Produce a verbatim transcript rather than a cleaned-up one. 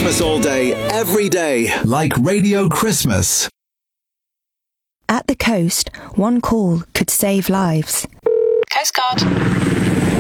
Christmas all day, every day. Like Radio Christmas. At the coast, one call could save lives. Coast Guard.